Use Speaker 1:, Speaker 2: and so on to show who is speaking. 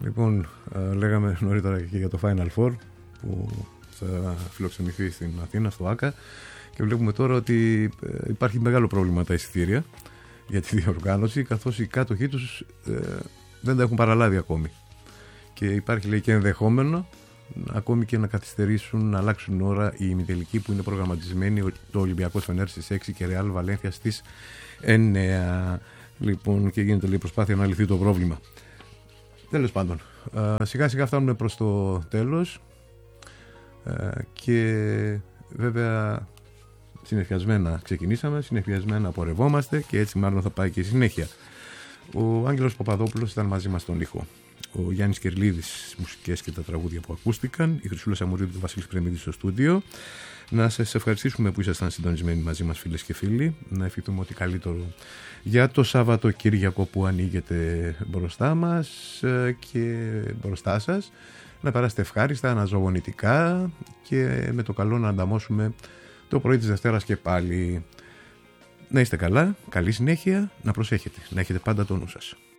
Speaker 1: Λοιπόν, λέγαμε νωρίτερα και για το Final Four που θα φιλοξενηθεί στην Αθήνα, στο ΆΚΑ, και βλέπουμε τώρα ότι υπάρχει μεγάλο πρόβλημα τα εισιτήρια για τη διοργάνωση, καθώς οι κάτοχοι τους δεν τα έχουν παραλάβει ακόμη. Και υπάρχει, λέει, και ενδεχόμενο ακόμη και να καθυστερήσουν, να αλλάξουν ώρα οι ημιτελικοί που είναι προγραμματισμένοι, το Ολυμπιακός Φενέρ στις 6 και Ρεάλ Βαλένθια στις 9. Λοιπόν, και γίνεται, λέει, προσπάθεια να λυθεί το πρόβλημα. Τέλος πάντων, σιγά σιγά φτάνουμε προς το τέλος και βέβαια συνεφιασμένα ξεκινήσαμε, συνεφιασμένα πορευόμαστε και έτσι μάλλον θα πάει και η συνέχεια. Ο Άγγελος Παπαδόπουλος ήταν μαζί μας στον ήχο. Ο Γιάννης Κερλίδης, μουσικές και τα τραγούδια που ακούστηκαν. Η Χρυσούλα Σαμουρίδου και ο Βασίλης Κρεμίδης στο στούντιο. Να σας ευχαριστήσουμε που ήσασταν συντονισμένοι μαζί μας, φίλες και φίλοι. Να ευχηθούμε ότι καλύτερο για το Σαββατοκύριακο που ανοίγεται μπροστά μας και μπροστά σας. Να περάσετε ευχάριστα, αναζωογονητικά και με το καλό να ανταμώσουμε το πρωί της Δευτέρας και πάλι. Να είστε καλά, καλή συνέχεια, να προσέχετε, να έχετε πάντα το νου σας.